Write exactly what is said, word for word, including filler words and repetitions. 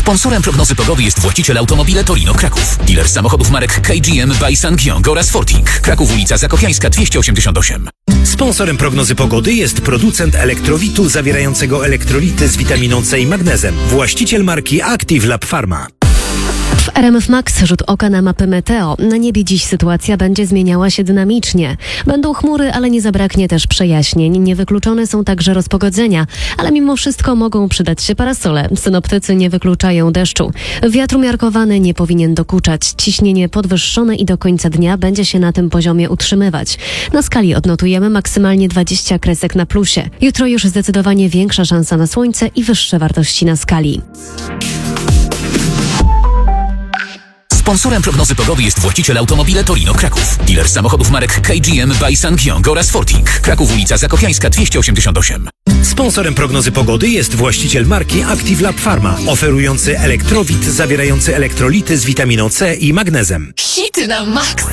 Sponsorem prognozy pogody jest właściciel Automobile Torino Kraków. Dealer samochodów marek K G M by Sangyong oraz Forting. Kraków, ulica Zakopiańska dwieście osiemdziesiąt osiem. Sponsorem prognozy pogody jest producent elektrowitu zawierającego elektrolity z witaminą C i magnezem. Właściciel marki Active Lab Pharma. W R M F Max rzut oka na mapy meteo. Na niebie dziś sytuacja będzie zmieniała się dynamicznie. Będą chmury, ale nie zabraknie też przejaśnień. Niewykluczone są także rozpogodzenia, ale mimo wszystko mogą przydać się parasole. Synoptycy nie wykluczają deszczu. Wiatr umiarkowany nie powinien dokuczać. Ciśnienie podwyższone i do końca dnia będzie się na tym poziomie utrzymywać. Na skali odnotujemy maksymalnie dwadzieścia kresek na plusie. Jutro już zdecydowanie większa szansa na słońce i wyższe wartości na skali. Sponsorem prognozy pogody jest właściciel Automobile Torino Kraków. Dealer samochodów marek K G M by Sangyong oraz Forting. Kraków, ulica Zakopiańska dwieście osiemdziesiąt osiem. Sponsorem prognozy pogody jest właściciel marki Active Lab Pharma, oferujący elektrowit zawierający elektrolity z witaminą C i magnezem. Hity na maksa!